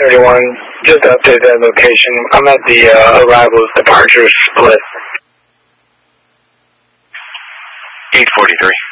31, just update that location. I'm at the arrivals departure split. 843.